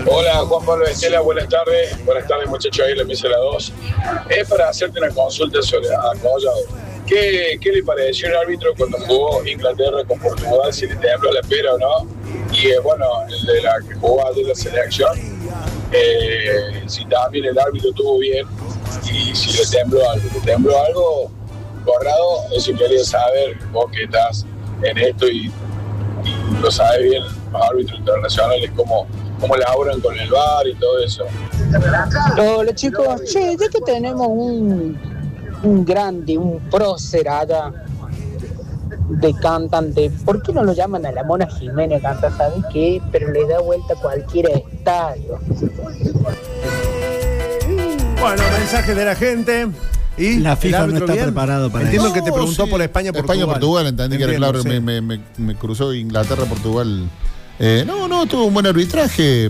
Hola, Juan Pablo Estela, buenas tardes. Buenas tardes, muchachos, ahí en la mesa de la 2. Es para hacerte una consulta sobre a Collado. ¿Qué le pareció el árbitro cuando jugó Inglaterra con Portugal? Si le tembló la pera o no. Y bueno, el de la que jugó de la selección, si también el árbitro estuvo bien y si le tembló algo. ¿Le tembló algo, Corrado? Eso quería saber, vos que estás en esto y lo sabes bien, los árbitros internacionales, cómo laburan con el VAR y todo eso. Hola chicos, che, ya que tenemos un grande, un prócer allá de cantante, ¿por qué no lo llaman a la Mona Jiménez a cantar? ¿Sabes qué? Pero le da vuelta a cualquier estadio. Bueno, mensaje de la gente. ¿Y la FIFA no está preparado para Entiendo eso. que te preguntó por España-Portugal. Entendí que era claro, me cruzó Inglaterra-Portugal. No, tuvo un buen arbitraje.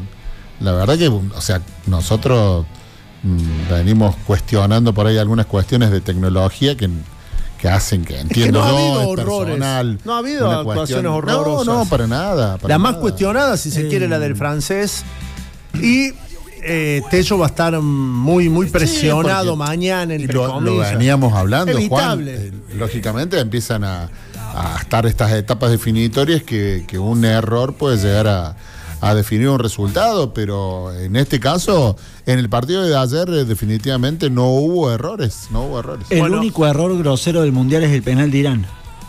La verdad que, o sea, nosotros venimos cuestionando por ahí algunas cuestiones de tecnología que hacen que entiendo es que no ha yo, habido es horrores. personal. No ha habido actuaciones horrorosas. No, para nada. La más cuestionada, si se quiere, la del francés. Y Tello va a estar muy presionado mañana, entre comillas. Lo veníamos hablando, evitable. Juan. Lógicamente empiezan a estar estas etapas definitorias que un error puede llegar a definir un resultado, pero en este caso, en el partido de ayer definitivamente no hubo errores. El único error grosero del Mundial es el penal de Irán.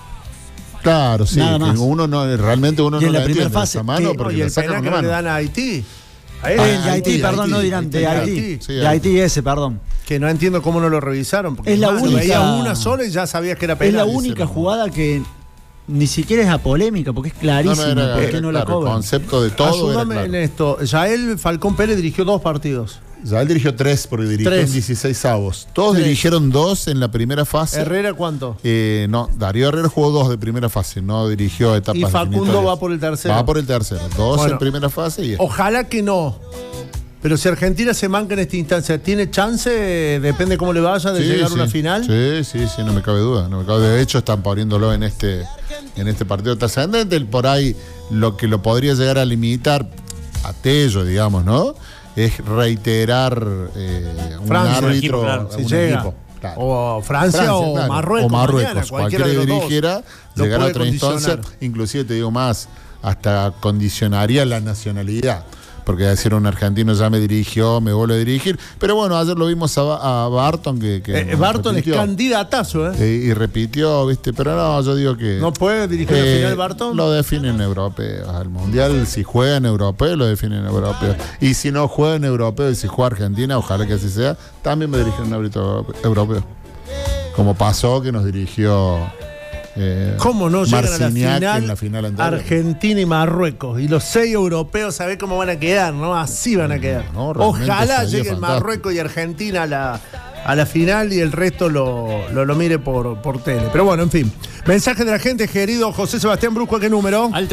Claro, sí, realmente uno y no en la la primera entiende fase, esa mano, porque y el sacan penal que le dan a Haití. De Haití, perdón, no de Irán, de Haití. Sí, de Haití ese, perdón. Que no entiendo cómo no lo revisaron. Porque es la única. Veía una sola y ya sabías que era penal. Es la única jugada que ni siquiera es apolémica, porque es clarísimo. ¿Por qué no la cobran? El concepto de todo. Ayúdame en esto. Yael Falcón Pérez dirigió 2 partidos. Yael dirigió 3 porque dirigió en 16avos. Todos dirigieron 2 en la primera fase. ¿Herrera cuánto? No, Darío Herrera jugó 2 de primera fase, no dirigió etapas. Y Facundo va por el tercero. Va por el tercero. 2 en primera fase. Ojalá que no. Pero si Argentina se manca en esta instancia, ¿tiene chance, depende cómo le vaya, de llegar a una final? Sí, no me cabe duda. De hecho, están poniéndolo en este partido trascendente. Por ahí, lo que lo podría llegar a limitar a Tello, digamos, ¿no? Es reiterar un árbitro, un equipo. Claro. O Francia o claro. Marruecos. O Marruecos. Mañana, cualquiera que dirigiera, llegar a otra instancia. Inclusive, te digo más, hasta condicionaría la nacionalidad. Porque decir un argentino ya me dirigió, me vuelve a dirigir. Pero bueno, ayer lo vimos a Barton que Barton repitió. Es candidatazo, y repitió, ¿viste? Pero no, yo digo que... ¿No puede dirigir la final Barton? Lo definen europeos. Al Mundial, si juega en europeo, lo definen europeos. Y si no juega en europeo y si juega Argentina, ojalá que así sea, también me dirigen un árbitro europeo. Como pasó que nos dirigió... ¿Cómo no llegan a la final anterior? Argentina y Marruecos? Y los 6 europeos, ¿sabés cómo van a quedar? ¿No? Así van a quedar. No, ojalá lleguen Marruecos y Argentina a la final y el resto lo mire por tele. Pero bueno, en fin. Mensaje de la gente, querido José Sebastián Brusco, ¿a qué número? Al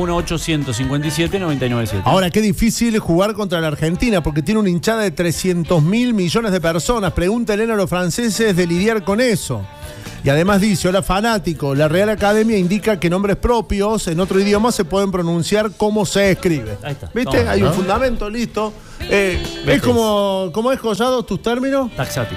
351-857-997. Ahora, qué difícil jugar contra la Argentina porque tiene una hinchada de 300.000 millones de personas. Pregúntenle a los franceses de lidiar con eso. Y además dice, hola fanático, la Real Academia indica que nombres propios en otro idioma se pueden pronunciar como se escribe. Ahí está. ¿Viste? Hay un fundamento, listo. Es como es, Collado, tus términos. Taxativo.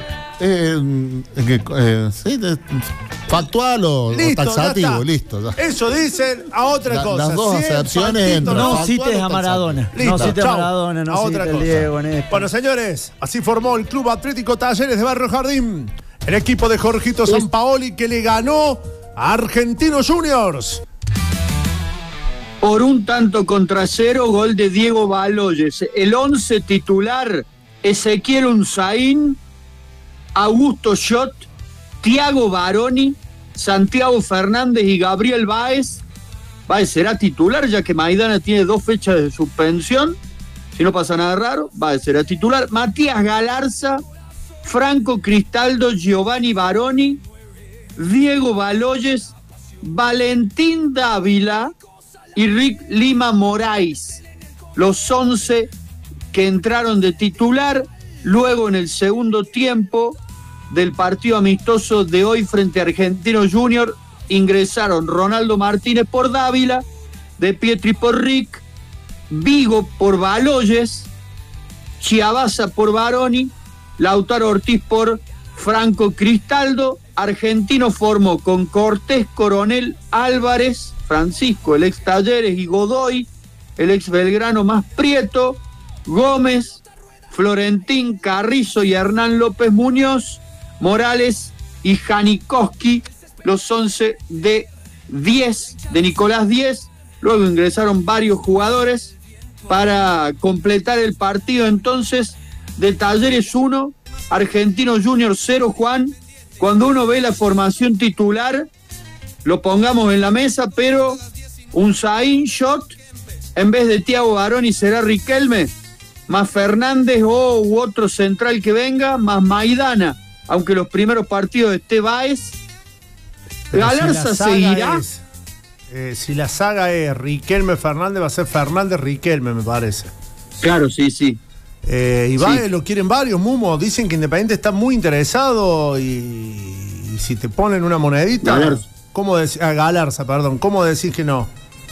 Sí, factual o taxativo, listo. Eso dicen a otra cosa. Las dos acepciones entran. No cites a Maradona. Listo, no cites a Maradona, no cites a Diego en esto. Bueno, señores, así formó el Club Atlético Talleres de Barrio Jardín. El equipo de Jorgito Sampaoli que le ganó a Argentinos Juniors. Por 1-0 gol de Diego Baloyes. El 11 titular, Ezequiel Unzaín, Augusto Schott, Thiago Baroni, Santiago Fernández y Gabriel Báez. Báez será titular ya que Maidana tiene 2 fechas de suspensión. Si no pasa nada raro, Báez será titular. Matías Galarza, Franco Cristaldo, Giovanni Baroni, Diego Baloyes, Valentín Dávila y Rick Lima Moraes. Los 11 que entraron de titular. Luego en el segundo tiempo del partido amistoso de hoy frente a Argentinos Juniors ingresaron Ronaldo Martínez por Dávila, De Pietri por Rick, Vigo por Baloyes, Chiabaza por Baroni, Lautaro Ortiz por Franco Cristaldo. Argentino formó con Cortés, Coronel, Álvarez, Francisco, el ex Talleres, y Godoy, el ex Belgrano más Prieto, Gómez, Florentín, Carrizo y Hernán López Muñoz, Morales y Janikowski, los 11 de 10, de Nicolás 10. Luego ingresaron varios jugadores para completar el partido. Entonces, de Talleres 1, Argentino Junior 0, Juan. Cuando uno ve la formación titular, lo pongamos en la mesa, pero un Zain Shot, en vez de Thiago Baroni será Riquelme, más Fernández u otro central que venga, más Maidana, aunque los primeros partidos esté Báez. Galarza seguirá. Si la saga es Riquelme Fernández, va a ser Fernández Riquelme, me parece. Claro, sí. Y Báez lo quieren varios, Mumo. Dicen que Independiente está muy interesado y si te ponen una monedita. Galarza. Galarza, perdón. ¿Cómo decís que no?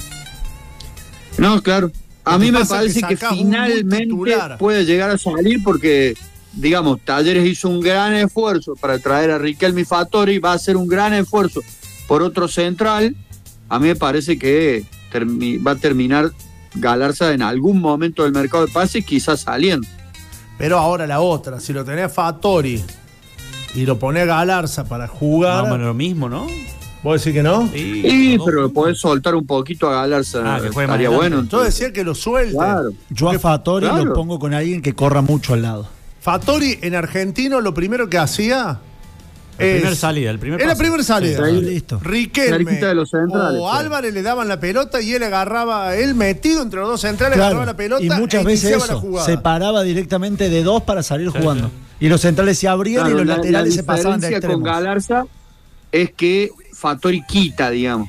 No, claro. A mí me parece que sacás finalmente puede llegar a salir porque, digamos, Talleres hizo un gran esfuerzo para traer a Riquelme y Fattori, va a hacer un gran esfuerzo por otro central. A mí me parece que va a terminar Galarza en algún momento del mercado de pases, quizás saliendo. Pero ahora la otra, si lo tenés Fattori y lo ponés Galarza para jugar. No, lo mismo, ¿no? ¿Vos decís que no? Sí, pero lo podés soltar un poquito a Galarza. Que juegue estaría más bueno. Yo decía que lo suelte. Claro. Yo a Fattori lo pongo con alguien que corra mucho al lado. Fattori en Argentino lo primero que hacía el primer salida, el primer es la pase. primera salida. Sí, listo. Riquelme De los centrales, o Álvarez le daban la pelota y él agarraba, él metido entre los dos centrales, Claro, agarraba la pelota y muchas veces iniciaba la eso, jugada. se paraba directamente de dos para salir jugando. Y los centrales se abrían y los laterales se pasaban de extremos. La diferencia con Galarza es que Fattori quita, digamos.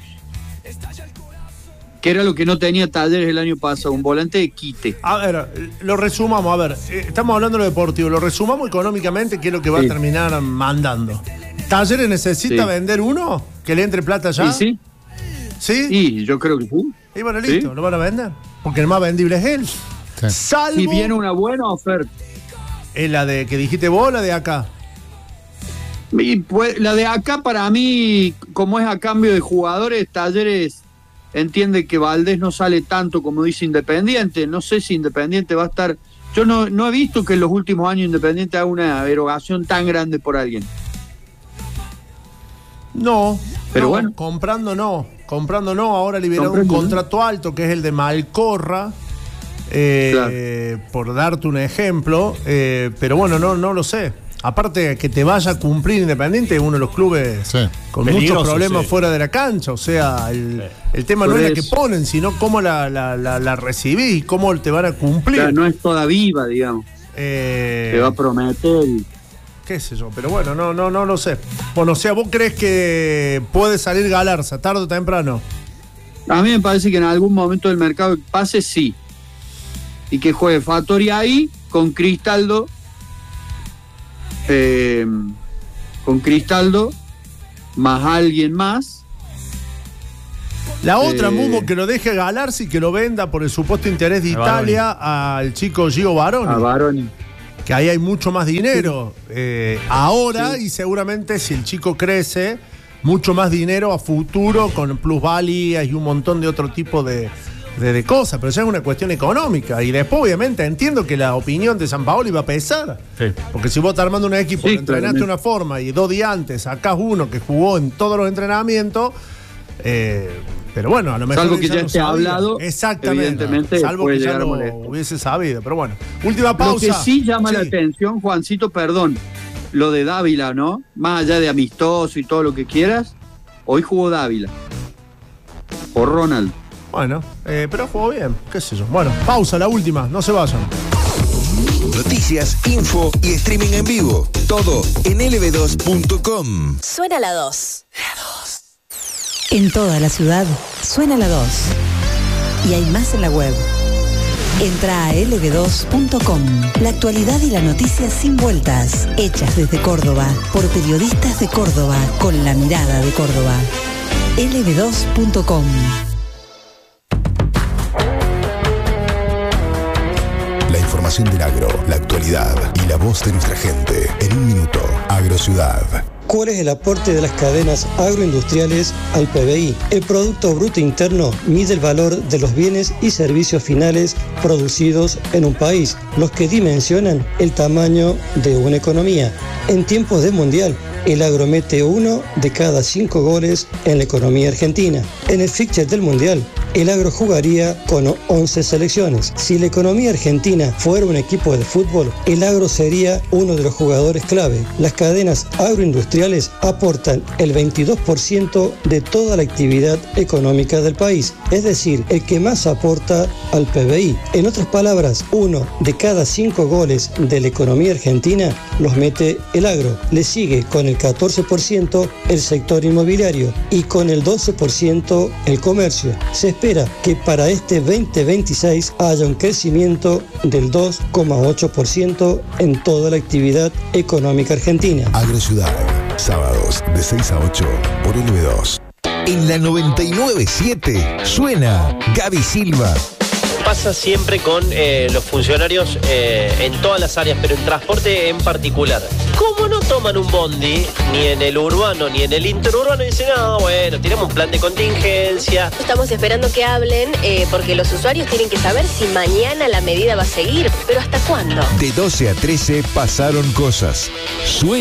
Que era lo que no tenía Talleres el año pasado, un volante de quite. A ver, lo resumamos, a ver, estamos hablando de lo deportivo, lo resumamos económicamente, que es lo que va a terminar mandando. ¿Talleres necesita vender uno? ¿Que le entre plata ya? Sí. Y yo creo que sí. Y bueno, listo, lo van a vender. Porque el más vendible es él. Sí. Salvo. Si viene una buena oferta. ¿Es la de que dijiste vos o la de acá? Y pues, la de acá, para mí, como es a cambio de jugadores, Talleres entiende que Valdés no sale tanto como dice Independiente. No sé si Independiente va a estar. Yo no he visto que en los últimos años Independiente haga una erogación tan grande por alguien. No, pero no, bueno. Comprando no, ahora liberaron un contrato alto que es el de Malcorra, por darte un ejemplo, pero bueno, no lo sé. Aparte que te vaya a cumplir Independiente es uno de los clubes con peligroso, muchos problemas fuera de la cancha, o sea, el tema no es la que ponen, sino cómo la recibís y cómo te van a cumplir. Claro, no es toda viva, digamos. Te va a prometer y... qué sé yo, pero bueno, no lo sé. Bueno, o sea, ¿vos crees que puede salir Galarza tarde o temprano? A mí me parece que en algún momento del mercado de pases sí. Y que juegue Fattori ahí con Cristaldo. Más alguien más. La otra, Mumo, que lo deje Galarza y que lo venda por el supuesto interés de Italia al chico Gio Baroni. A Baroni. Que ahí hay mucho más dinero ahora y seguramente si el chico crece, mucho más dinero a futuro con plusvalías y un montón de otro tipo de cosas, pero ya es una cuestión económica y después obviamente entiendo que la opinión de Sampaoli va a pesar, porque si vos estás armando un equipo que entrenaste de una forma y 2 días antes sacás uno que jugó en todos los entrenamientos, pero bueno, a lo mejor salvo que ya esté hablado, exactamente, salvo que ya lo hubiese sabido, pero bueno, última pausa. Lo que sí llama la atención, Juancito, perdón, lo de Dávila, ¿no? Más allá de amistoso y todo lo que quieras, hoy jugó Dávila por Ronald. Bueno, pero jugó bien, qué sé yo. Bueno, pausa, la última, no se vayan. Noticias, info y streaming en vivo. Todo en lb2.com. Suena la 2. La 2. En toda la ciudad, suena la 2. Y hay más en la web. Entra a lb2.com. La actualidad y la noticia sin vueltas. Hechas desde Córdoba, por periodistas de Córdoba, con la mirada de Córdoba. lb2.com. información del agro, la actualidad y la voz de nuestra gente. En un minuto, Agrociudad. ¿Cuál es el aporte de las cadenas agroindustriales al PBI? El Producto Bruto Interno mide el valor de los bienes y servicios finales producidos en un país, los que dimensionan el tamaño de una economía. En tiempos de mundial, el agro mete 1 de cada 5 goles en la economía argentina. En el fixture del mundial, el agro jugaría con 11 selecciones. Si la economía argentina fuera un equipo de fútbol, el agro sería uno de los jugadores clave. Las cadenas agroindustriales aportan el 22% de toda la actividad económica del país, es decir, el que más aporta al PBI. En otras palabras, 1 de cada 5 goles de la economía argentina los mete el agro. Le sigue con el 14% el sector inmobiliario y con el 12% el comercio. Se espera que para este 2026 haya un crecimiento del 2,8% en toda la actividad económica argentina. Agrociudad, sábados de 6 a 8 por LB2. En la 99.7 suena Gaby Silva. Pasa siempre con los funcionarios en todas las áreas, pero en transporte en particular. ¿Cómo no toman un bondi, ni en el urbano, ni en el interurbano? Y dicen, no, bueno, tenemos un plan de contingencia. Estamos esperando que hablen, porque los usuarios tienen que saber si mañana la medida va a seguir. ¿Pero hasta cuándo? De 12 a 13 pasaron cosas. Suena